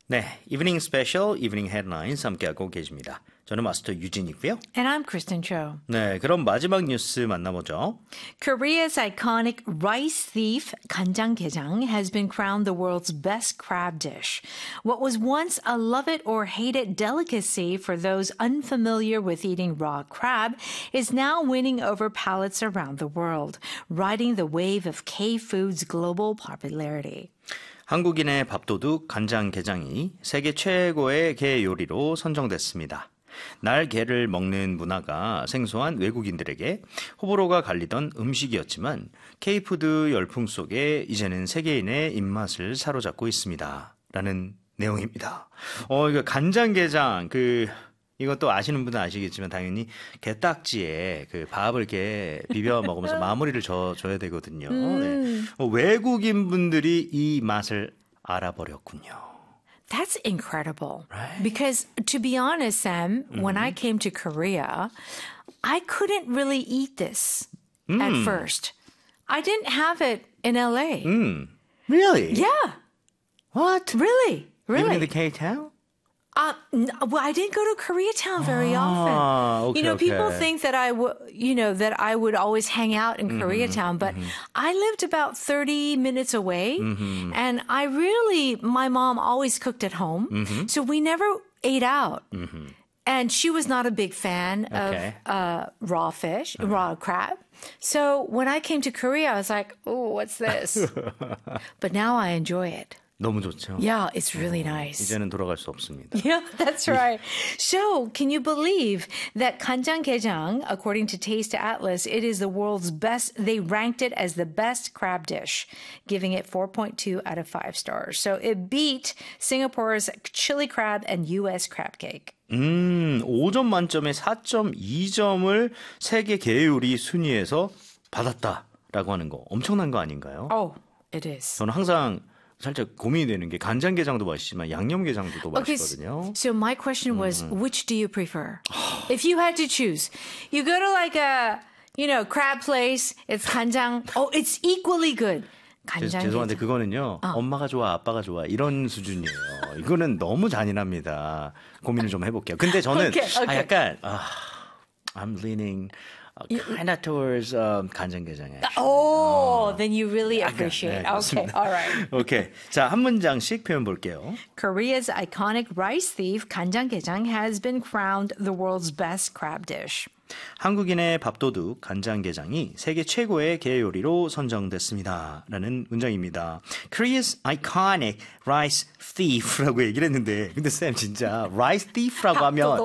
네, 이브닝 스페셜, 이브닝 헤드라인스 함께하고 계십니다. 저는 마스터 유진이고요. And I'm Kristen Cho. 네, 그럼 마지막 뉴스 만나보죠. Korea's iconic rice thief 간장게장 has been crowned the world's best crab dish. What was once a love it or hate it delicacy for those unfamiliar with eating raw crab is now winning over palates around the world, riding the wave of K-food's global popularity. 한국인의 밥도둑 간장게장이 세계 최고의 게 요리로 선정됐습니다. 날 게를 먹는 문화가 생소한 외국인들에게 호불호가 갈리던 음식이었지만 K푸드 열풍 속에 이제는 세계인의 입맛을 사로잡고 있습니다. 라는 내용입니다. 이거 간장게장 이것도 아시는 분은 아시겠지만 당연히 게딱지에 밥을 이렇게 비벼 먹으면서 마무리를 줘야 되거든요. 네. 외국인 분들이 이 맛을 알아버렸군요. That's incredible. Right? Because to be honest, Sam, when I came to Korea, I couldn't really eat this at first. I didn't have it in LA. Really? Yeah. What? Really? Even in the Really? K-town? Well, I didn't go to Koreatown very often. Okay, people okay. think that that I would always hang out in Koreatown, but I lived about 30 minutes away, and my mom always cooked at home, so we never ate out. And she was not a big fan Okay. of raw crab. So when I came to Korea, I was like, oh, what's this? But now I enjoy it. 너무 좋죠. Yeah, it's really nice. 이제는 돌아갈 수 없습니다. Yeah, that's right. So, can you believe that 간장게장, according to Taste Atlas, it is the world's best, they ranked it as the best crab dish, giving it 4.2 out of 5 stars. So, it beat Singapore's chili crab and U.S. crab cake. 5점 만점에 4.2점을 세계 게요리 순위에서 받았다라고 하는 거 엄청난 거 아닌가요? Oh, it is. 저는 항상 살짝 고민이 되는 게 간장게장도 맛있지만 양념게장도 또 맛있거든요. So my question was, which do you prefer? If you had to choose, you go to like a, crab place, it's 간장. Oh, it's equally good. 죄송한데 그거는요. 엄마가 좋아, 아빠가 좋아 이런 수준이에요. 이거는 너무 잔인합니다. 고민을 좀 해볼게요. 근데 저는 Okay. 약간 I'm leaning kind of towards 간장게장. Oh, then you really appreciate. 네, Okay, all right. 오케이. 자, 한 문장씩 표현 볼게요. Korea's iconic rice thief, 간장게장, has been crowned the world's best crab dish. 한국인의 밥도둑 간장게장이 세계 최고의 게 요리로 선정됐습니다. 라는 문장입니다. Korea's iconic rice thief라고 얘기를 했는데 근데 쌤 진짜 rice thief라고 하면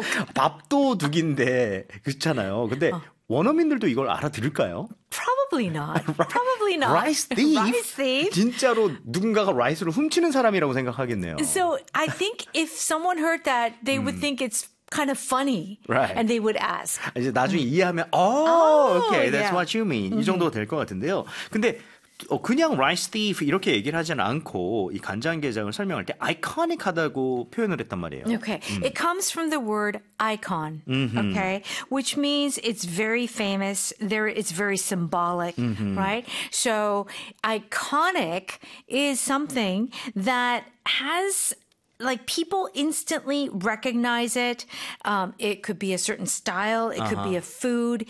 밥도둑인데 그렇잖아요. 근데 원어민들도 이걸 알아들을까요? Probably not. Probably not. Rice thief? Rice thief. 진짜로 누군가가 라이스를 훔치는 사람이라고 생각하겠네요. So I think if someone heard that, they would think it's kind of funny. Right. And they would ask. 이제 나중에 이해하면 okay, that's yeah. what you mean. 이 정도가 될 것 같은데요. 근데 그냥 rice thief 이렇게 얘기를 하지는 않고 이 간장게장을 설명할 때 iconic하다고 표현을 했단 말이에요. Okay. It comes from the word icon, okay, which means it's very famous. It's very symbolic, right? So iconic is something that has like people instantly recognize it. It could be a certain style. It could be a food.